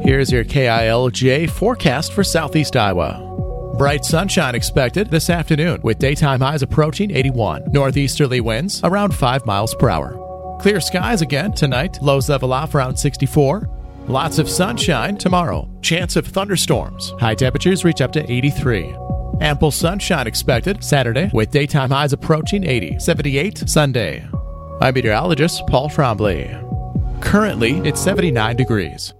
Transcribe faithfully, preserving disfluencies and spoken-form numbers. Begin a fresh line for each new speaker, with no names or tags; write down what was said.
Here's your K I L J forecast for Southeast Iowa. Bright sunshine expected this afternoon with daytime highs approaching eighty-one. Northeasterly winds around five miles per hour. Clear skies again tonight. Lows level off around sixty-four. Lots of sunshine tomorrow. Chance of thunderstorms. High temperatures reach up to eighty-three. Ample sunshine expected Saturday with daytime highs approaching eighty. seventy-eight Sunday. I'm meteorologist Paul Trombley. Currently, it's seventy-nine degrees.